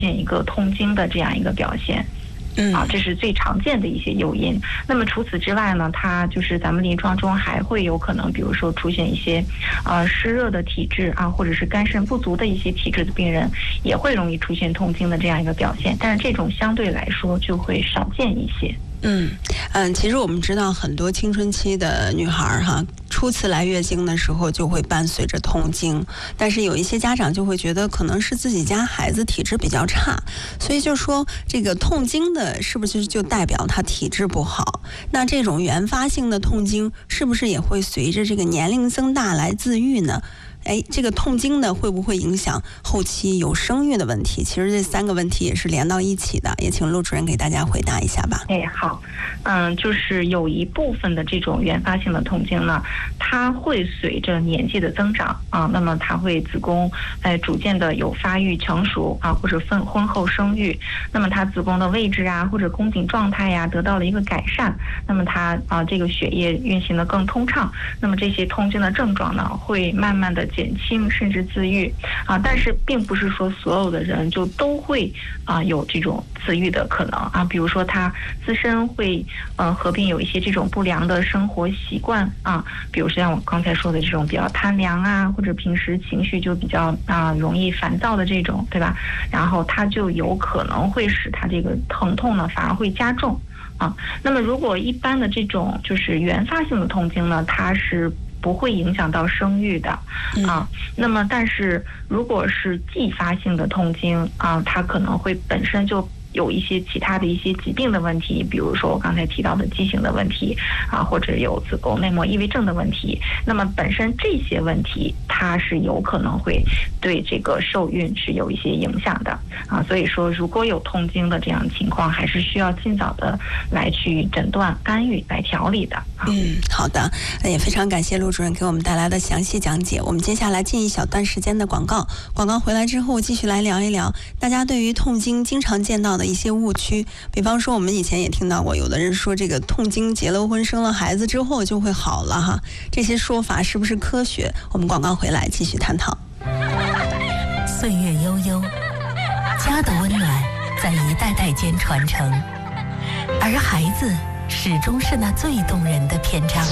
现一个痛经的这样一个表现。这是最常见的一些诱因。那么除此之外呢，它就是咱们临床中还会有可能，比如说出现一些湿热的体质啊，或者是肝肾不足的一些体质的病人，也会容易出现痛经的这样一个表现，但是这种相对来说就会少见一些。 其实我们知道很多青春期的女孩初次来月经的时候就会伴随着痛经，但是有一些家长就会觉得可能是自己家孩子体质比较差，所以就说这个痛经的是不是就代表他体质不好？那这种原发性的痛经是不是也会随着这个年龄增大来自愈呢？这个痛经呢会不会影响后期有生育的问题？其实这3个问题也是连到一起的，也请陆主任给大家回答一下吧。 好，就是有一部分的这种原发性的痛经呢，它会随着年纪的增长那么它会子宫逐渐的有发育成熟或者婚后生育，那么它子宫的位置或者宫颈状态得到了一个改善，那么它这个血液运行的更通畅，那么这些痛经的症状呢会慢慢的减轻甚至自愈但是并不是说所有的人就都会有这种自愈的可能比如说他自身会合并有一些这种不良的生活习惯比如说像我刚才说的这种比较贪凉或者平时情绪就比较容易烦躁的这种，对吧？然后他就有可能会使他这个疼痛呢反而会加重那么如果一般的这种就是原发性的痛经呢，它是不会影响到生育的那么但是如果是继发性的痛经它可能会本身就有一些其他的一些疾病的问题，比如说我刚才提到的畸形的问题或者有子宫内膜异位症的问题，那么本身这些问题它是有可能会对这个受孕是有一些影响的所以说如果有痛经的这样情况，还是需要尽早的来去诊断干预来调理的好的，也非常感谢陆主任给我们带来的详细讲解。我们接下来进一小段时间的广告回来之后继续来聊一聊大家对于痛经经常见到的一些误区，比方说我们以前也听到过有的人说这个痛经结了婚生了孩子之后就会好了这些说法是不是科学？我们广告回来继续探讨。 岁月悠悠，家的温暖在一代代间传承，而孩子始终是那最动人的篇章。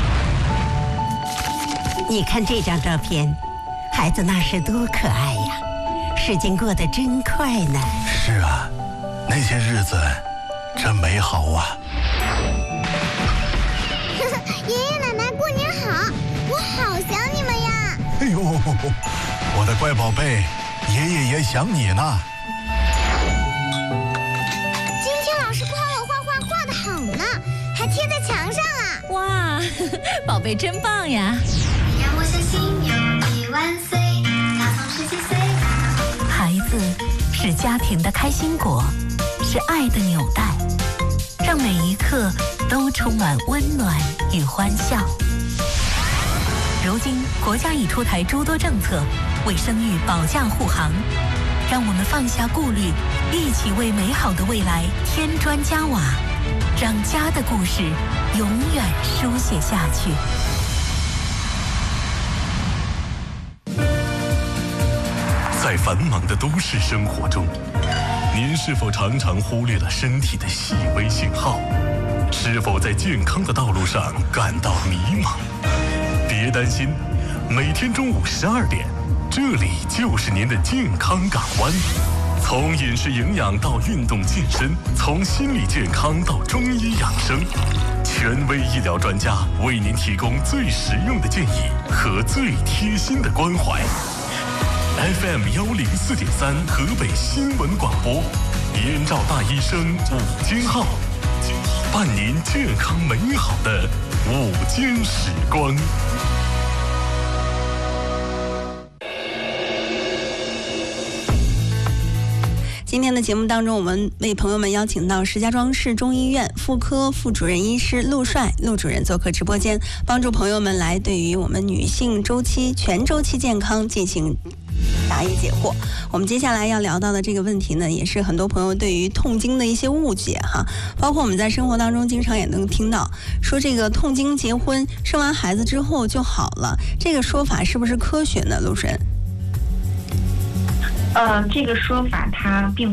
你看这张照片，孩子那是多可爱呀！时间过得真快呢。 是啊，那些日子真美好啊！ 爷爷奶奶过年好，我好想你们呀！ 哎呦，我的乖宝贝，爷爷也想你呢。 今天老师夸我画画画得好呢，还贴在墙上了。 哇，宝贝真棒呀！ 让我相信有你万岁，大风17岁。 孩子是家庭的开心果，是爱的纽带，让每一刻都充满温暖与欢笑。如今国家已出台诸多政策，为生育保驾护航，让我们放下顾虑，一起为美好的未来添砖加瓦，让家的故事永远书写下去。 在繁忙的都市生活中，您是否常常忽略了身体的细微信号？是否在健康的道路上感到迷茫？别担心，每天中午12点，这里就是您的健康港湾。从饮食营养到运动健身，从心理健康到中医养生，权威医疗专家为您提供最实用的建议和最贴心的关怀。FM 104.3河北新闻广播，燕赵大医生午间号，伴您健康美好的午间时光。 今天的节目当中，我们为朋友们邀请到石家庄市中医院妇科副主任医师陆帅陆主任做客直播间，帮助朋友们来对于我们女性周期全周期健康进行答疑解惑。我们接下来要聊到的这个问题呢，也是很多朋友对于痛经的一些误解包括我们在生活当中经常也能听到说这个痛经结婚生完孩子之后就好了，这个说法是不是科学呢？陆主任？ 这个说法它并